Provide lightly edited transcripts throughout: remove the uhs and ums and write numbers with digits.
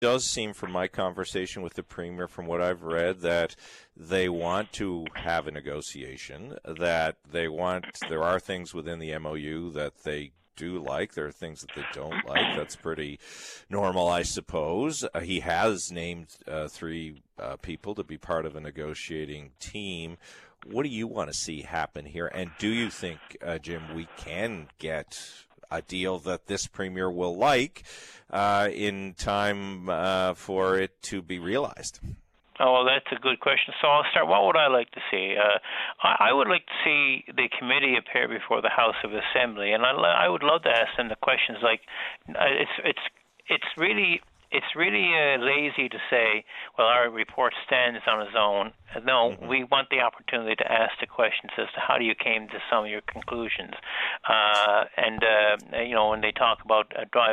does seem from my conversation with the Premier, from what I've read, that they want to have a negotiation, that there are things within the MOU that they do like. There are things that they don't like. That's pretty normal, I suppose. He has named three people to be part of a negotiating team. What do you want to see happen here? And do you think, Jim, we can get a deal that this Premier will like in time for it to be realized? Oh, well, that's a good question. So I'll start. What would I like to see? I would like to see the committee appear before the House of Assembly, and I would love to ask them the questions like, it's really lazy to say, well, our report stands on its own. No, we want the opportunity to ask the questions as to how do you came to some of your conclusions. When they talk about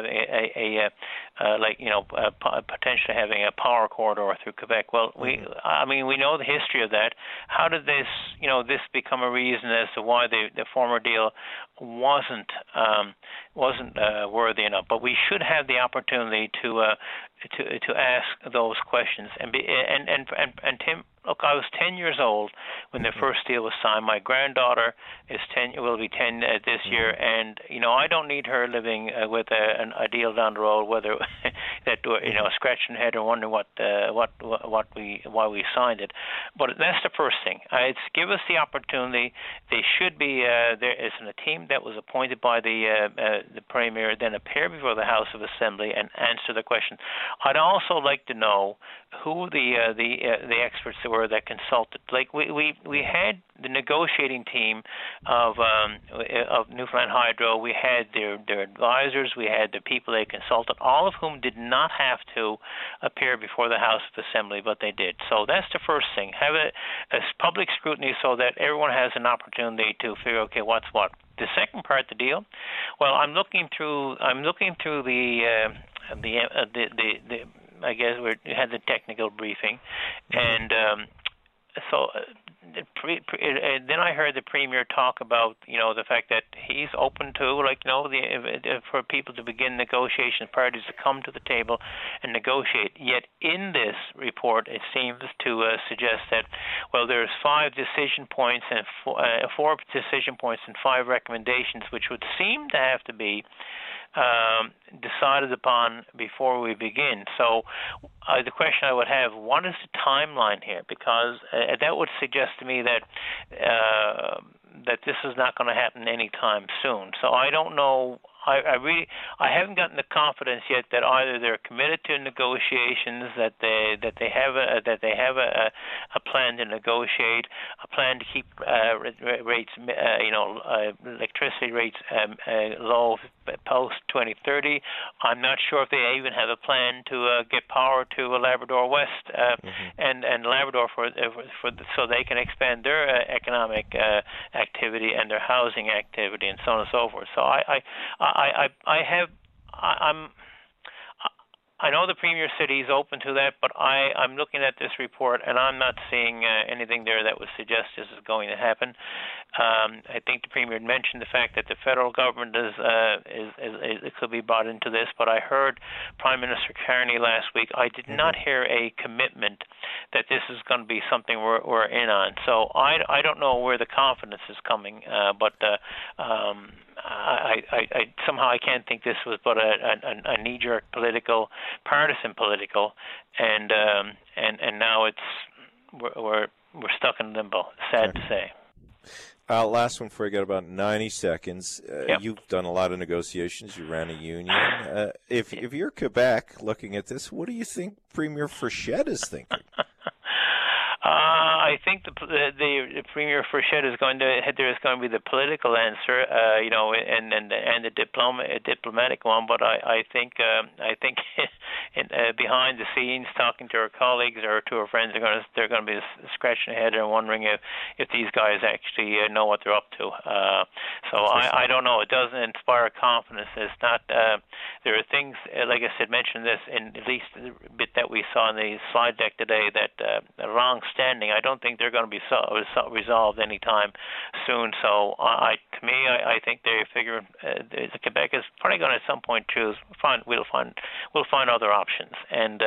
potentially having a power corridor through Quebec, well, we know the history of that. How did this become a reason as to why the former deal wasn't worthy enough? But we should have the opportunity to ask those questions. And Tim, look, I was 10 years old when the first deal was signed. My granddaughter will be 10 this year, and I don't need her living with a deal down the road, whether that scratching her head or wondering why we signed it. But that's the first thing. It's give us the opportunity. They should be there is a team that was appointed by the Premier, then appear before the House of Assembly and answer the question. I'd also like to know who the experts were that consulted. Like we had the negotiating team of Newfoundland Hydro. We had their advisors. We had the people they consulted, all of whom did not have to appear before the House of Assembly, but they did. So that's the first thing. Have a public scrutiny so that everyone has an opportunity to figure, okay, what's what. The second part of the deal, well, I'm looking through the I guess we had the technical briefing, and then I heard the Premier talk about the fact that he's open to for people to begin negotiations, parties to come to the table and negotiate. Yet in this report, it seems to suggest that there's 5 decision points and 4 decision points and 5 recommendations, which would seem to have to be decided upon before we begin. So the question I would have, what is the timeline here? Because that would suggest to me that this is not going to happen anytime soon. So I don't know. I haven't gotten the confidence yet that either they're committed to negotiations, that they have a plan to negotiate, a plan to keep rates, electricity rates low post 2030. I'm not sure if they even have a plan to get power to Labrador West and Labrador so they can expand their economic activity and their housing activity and so on and so forth. So I know the Premier said he's open to that, but I'm looking at this report and I'm not seeing anything there that would suggest this is going to happen. I think the Premier had mentioned the fact that the federal government is it could be brought into this, but I heard Prime Minister Carney last week. I did not hear a commitment that this is going to be something we're in on. So I don't know where the confidence is coming, but I somehow I can't think this was but a knee-jerk partisan political, and now we're stuck in limbo. Sad to say. Last one before I got about 90 seconds. Yep. You've done a lot of negotiations. You ran a union. If you're Quebec looking at this, what do you think Premier Frechette is thinking? I think the Premier Frechette is going to be the political answer, and the diplomatic one. But I think behind the scenes, talking to her colleagues or to her friends, they're going to be scratching their head and wondering if these guys actually know what they're up to. So I don't know. It doesn't inspire confidence. It's not. There are things, like I said, mentioned this in at least the bit that we saw in the slide deck today, that long-standing. I don't think they're going to be resolved anytime soon. So to me, I think they figure Quebec is probably going to at some point choose. We'll find other options, and